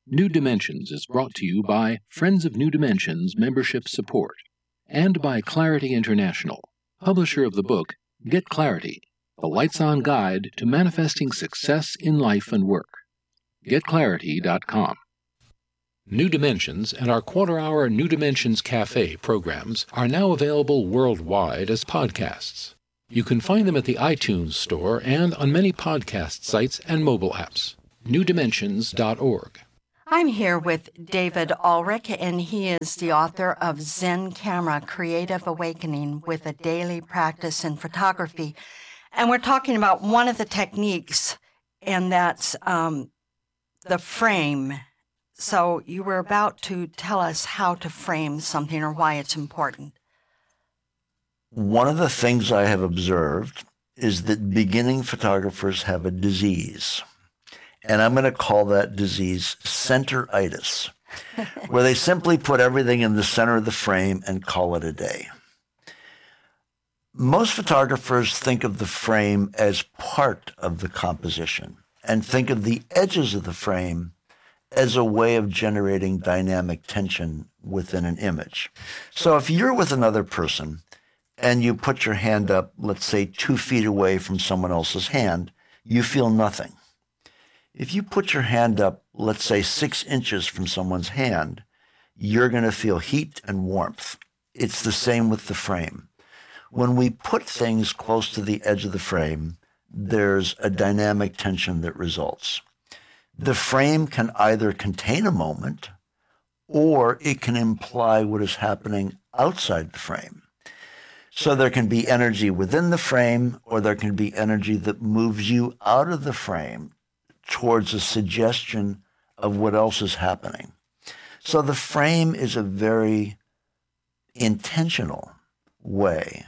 New Dimensions is brought to you by Friends of New Dimensions Membership Support and by Clarity International, publisher of the book Get Clarity, the Lights-On Guide to Manifesting Success in Life and Work. GetClarity.com. New Dimensions and our quarter-hour New Dimensions Cafe programs are now available worldwide as podcasts. You can find them at the iTunes Store and on many podcast sites and mobile apps. newdimensions.org. I'm here with David Ulrich, and he is the author of Zen Camera, Creative Awakening with a Daily Practice in Photography. And we're talking about one of the techniques, and that's the frame. So you were about to tell us how to frame something or why it's important. One of the things I have observed is that beginning photographers have a disease. And I'm going to call that disease centeritis, where they simply put everything in the center of the frame and call it a day. Most photographers think of the frame as part of the composition and think of the edges of the frame as a way of generating dynamic tension within an image. So if you're with another person and you put your hand up, let's say 2 feet away from someone else's hand, you feel nothing. If you put your hand up, let's say 6 inches from someone's hand, you're going to feel heat and warmth. It's the same with the frame. When we put things close to the edge of the frame, there's a dynamic tension that results. The frame can either contain a moment or it can imply what is happening outside the frame. So there can be energy within the frame, or there can be energy that moves you out of the frame towards a suggestion of what else is happening. So the frame is a very intentional way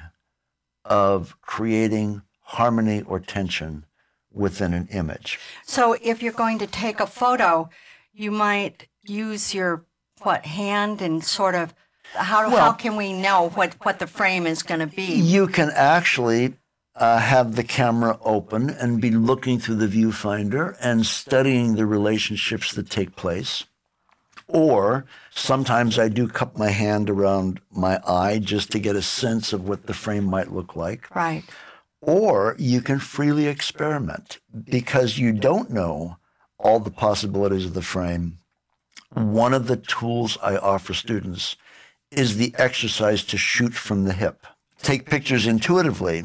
of creating harmony or tension within an image. So if you're going to take a photo, you might use your, hand and sort of, how can we know what the frame is going to be? You can actually have the camera open and be looking through the viewfinder and studying the relationships that take place. Or sometimes I do cup my hand around my eye just to get a sense of what the frame might look like. Right. Or you can freely experiment because you don't know all the possibilities of the frame. One of the tools I offer students is the exercise to shoot from the hip. Take pictures intuitively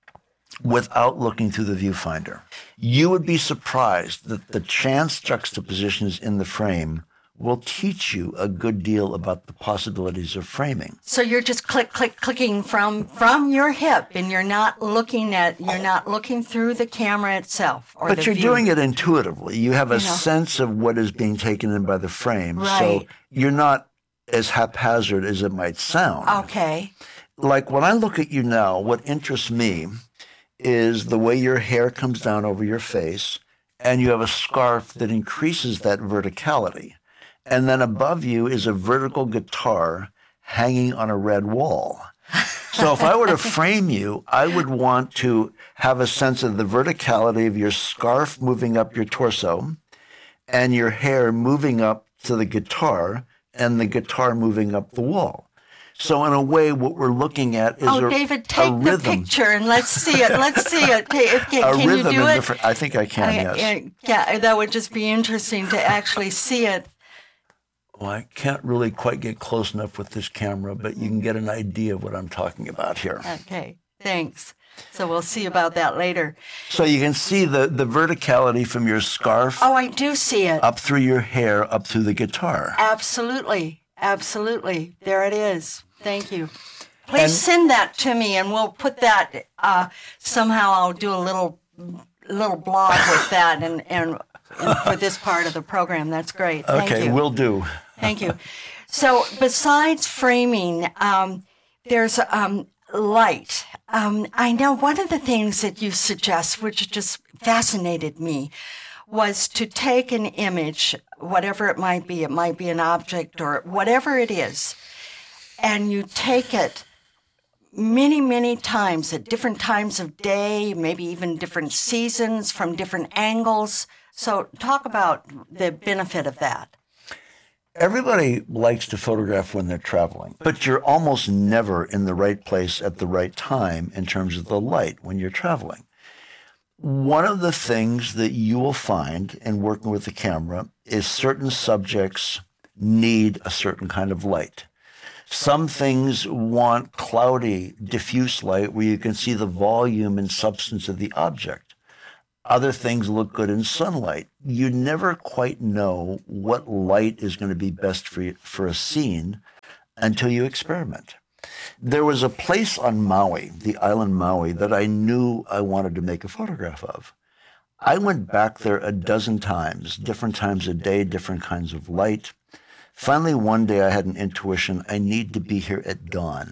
without looking through the viewfinder. You would be surprised that the chance juxtapositions in the frame will teach you a good deal about the possibilities of framing. So you're just clicking from your hip, and you're not looking through the camera itself. But you're doing it intuitively. You have a sense of what is being taken in by the frame. Right. So you're not as haphazard as it might sound. Okay. Like when I look at you now, what interests me is the way your hair comes down over your face, and you have a scarf that increases that verticality. And then above you is a vertical guitar hanging on a red wall. So if I were to frame you, I would want to have a sense of the verticality of your scarf moving up your torso and your hair moving up to the guitar and the guitar moving up the wall. So in a way, what we're looking at is David, take the picture and let's see it. Can you do it? I think I can, yes. Yeah, that would just be interesting to actually see it. Well, I can't really quite get close enough with this camera, but you can get an idea of what I'm talking about here. Okay, thanks. So we'll see about that later. So you can see the verticality from your scarf. Oh, I do see it. Up through your hair, up through the guitar. Absolutely. There it is. Thank you. Please send that to me, and we'll put that, somehow I'll do a little blog with that and for this part of the program. That's great. Thank you. Okay, will do. Thank you. So besides framing, there's light. I know one of the things that you suggest, which just fascinated me, was to take an image, whatever it might be an object or whatever it is, and you take it many, many times at different times of day, maybe even different seasons from different angles. So talk about the benefit of that. Everybody likes to photograph when they're traveling, but you're almost never in the right place at the right time in terms of the light when you're traveling. One of the things that you will find in working with the camera is certain subjects need a certain kind of light. Some things want cloudy, diffuse light where you can see the volume and substance of the object. Other things look good in sunlight. You never quite know what light is going to be best for a scene until you experiment. There was a place on Maui, the island Maui, that I knew I wanted to make a photograph of. I went back there a dozen times, different times a day, different kinds of light. Finally, one day I had an intuition, I need to be here at dawn.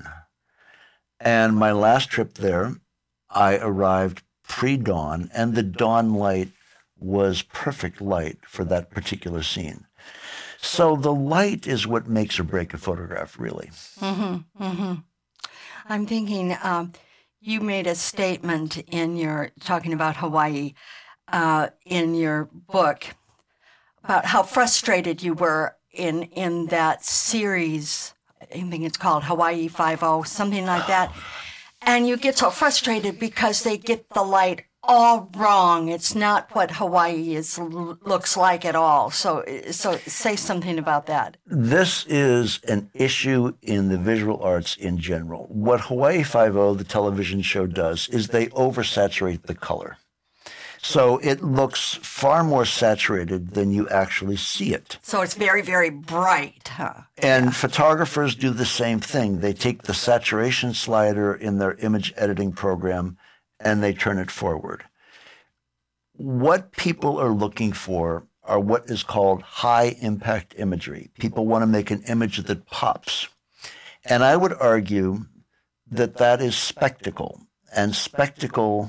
And my last trip there, I arrived pre-dawn, and the dawn light was perfect light for that particular scene. So the light is what makes or break a photograph, really. Mm-hmm, mm-hmm. I'm thinking you made a statement in your, talking about Hawaii, in your book, about how frustrated you were in that series. I think it's called Hawaii 5-0, something like that. And you get so frustrated because they get the light all wrong. It's not what Hawaii looks like at all. So say something about that. This is an issue in the visual arts in general. What Hawaii 5-0, the television show, does is they oversaturate the color. So it looks far more saturated than you actually see it. So it's very, very bright, huh? And photographers do the same thing. They take the saturation slider in their image editing program and they turn it forward. What people are looking for are what is called high impact imagery. People want to make an image that pops. And I would argue that that is spectacle. And spectacle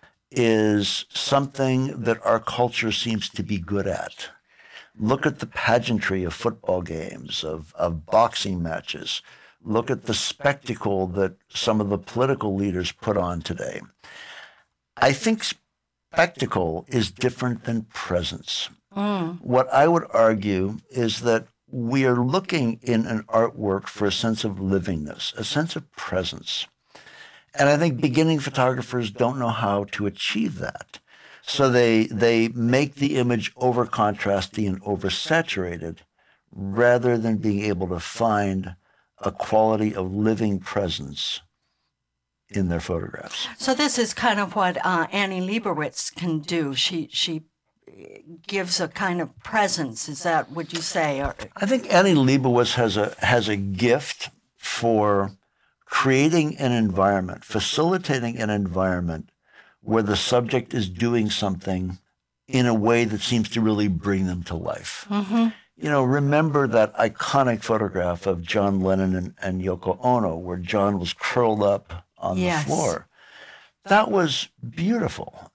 is something that our culture seems to be good at. Look at the pageantry of football games, of boxing matches. Look at the spectacle that some of the political leaders put on today. I think spectacle is different than presence. What I would argue is that we are looking in an artwork for a sense of livingness, a sense of presence. And I think beginning photographers don't know how to achieve that. So they make the image over contrasty and oversaturated rather than being able to find a quality of living presence in their photographs. So this is kind of what Annie Leibovitz can do. She gives a kind of presence. Is that what you say? Or... I think Annie Leibovitz has a gift for creating an environment, facilitating an environment where the subject is doing something in a way that seems to really bring them to life. Mm-hmm. You know, remember that iconic photograph of John Lennon and Yoko Ono where John was curled up on the floor. That was beautiful.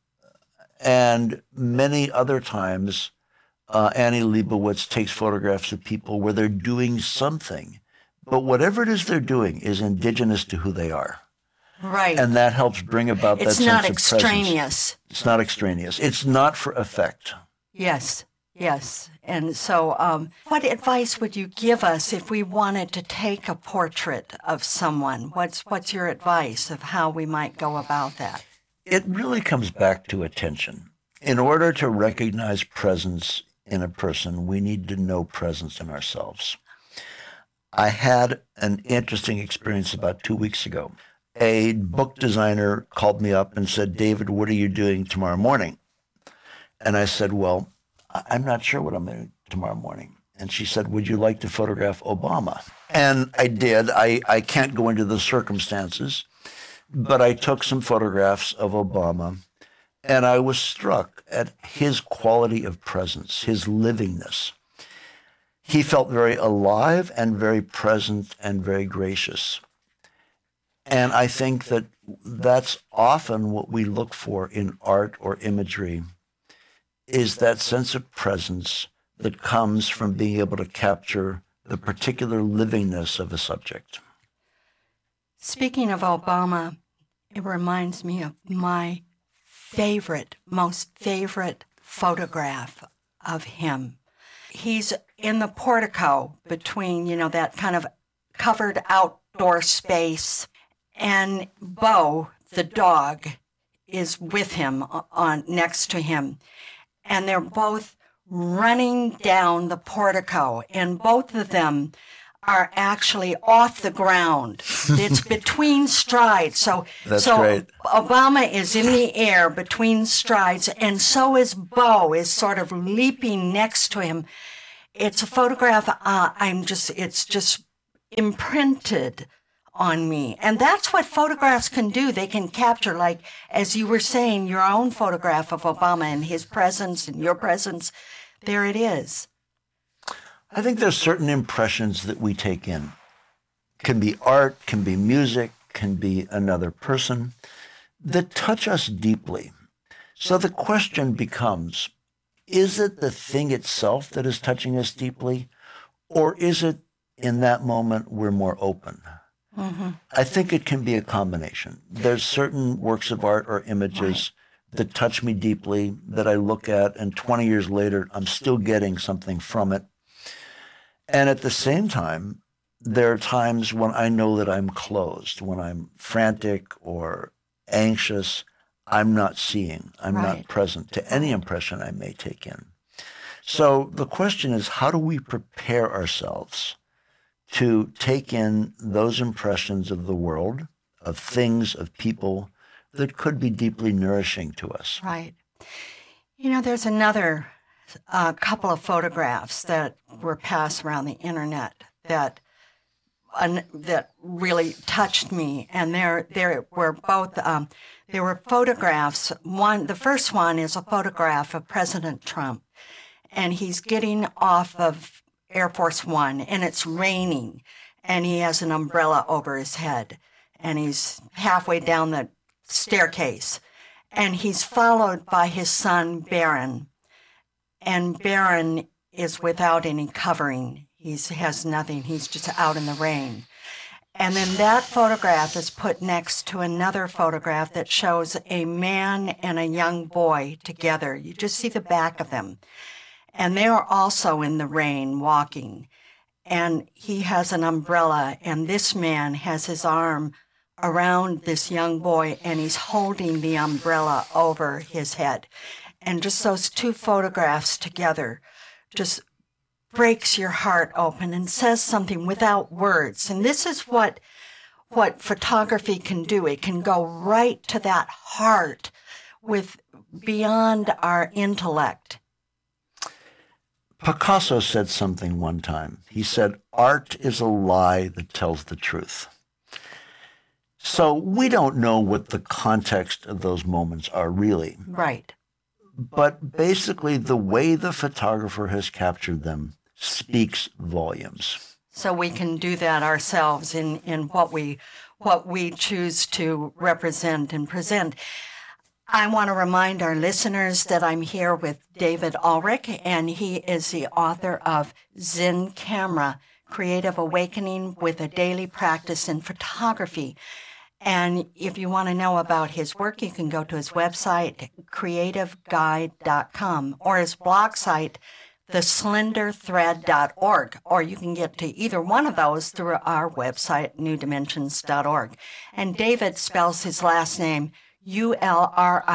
And many other times, Annie Leibovitz takes photographs of people where they're doing something. But whatever it is they're doing is indigenous to who they are. Right. And that helps bring about that sense of presence. It's not extraneous. It's not extraneous. It's not for effect. Yes, yes. And so what advice would you give us if we wanted to take a portrait of someone? What's your advice of how we might go about that? It really comes back to attention. In order to recognize presence in a person, we need to know presence in ourselves. I had an interesting experience about 2 weeks ago. A book designer called me up and said, "David, what are you doing tomorrow morning?" And I said, "Well, I'm not sure what I'm doing tomorrow morning." And she said, "Would you like to photograph Obama?" And I did. I can't go into the circumstances, but I took some photographs of Obama, and I was struck at his quality of presence, his livingness. He felt very alive and very present and very gracious. And I think that that's often what we look for in art or imagery, is that sense of presence that comes from being able to capture the particular livingness of a subject. Speaking of Obama, it reminds me of my most favorite photograph of him. he's in the portico between, that kind of covered outdoor space. And Bo, the dog, is with him next to him. And they're both running down the portico. And both of them are actually off the ground. It's between strides. So great. Obama is in the air between strides, and so is Bo, is sort of leaping next to him. It's a photograph. It's just imprinted on me. And that's what photographs can do. They can capture, like, as you were saying, your own photograph of Obama and his presence and your presence. There it is. I think there's certain impressions that we take in. Can be art, can be music, can be another person, that touch us deeply. So the question becomes, is it the thing itself that is touching us deeply, or is it in that moment we're more open? Mm-hmm. I think it can be a combination. There's certain works of art or images that touch me deeply, that I look at, and 20 years later, I'm still getting something from it. And at the same time, there are times when I know that I'm closed, when I'm frantic or anxious, I'm not seeing, I'm not present to any impression I may take in. So the question is, how do we prepare ourselves to take in those impressions of the world, of things, of people that could be deeply nourishing to us? Right. There's another couple of photographs that were passed around the internet that really touched me, and there were both. There were photographs. The first one is a photograph of President Trump, and he's getting off of Air Force One, and it's raining, and he has an umbrella over his head, and he's halfway down the staircase, and he's followed by his son Barron. And Barron is without any covering. He has nothing. He's just out in the rain. And then that photograph is put next to another photograph that shows a man and a young boy together. You just see the back of them. And they are also in the rain walking. And he has an umbrella, and this man has his arm around this young boy, and he's holding the umbrella over his head. And just those two photographs together just breaks your heart open and says something without words. And this is what photography can do. It can go right to that heart with beyond our intellect. Picasso said something one time. He said, art is a lie that tells the truth. So we don't know what the context of those moments are really. Right. But basically, the way the photographer has captured them speaks volumes. So we can do that ourselves in what we choose to represent and present. I want to remind our listeners that I'm here with David Ulrich, and he is the author of Zen Camera, Creative Awakening with a Daily Practice in Photography. And if you want to know about his work, you can go to his website, creativeguide.com, or his blog site, theslenderthread.org, or you can get to either one of those through our website, newdimensions.org. And David spells his last name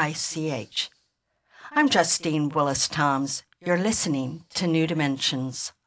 Ulrich. I'm Justine Willis-Toms. You're listening to New Dimensions.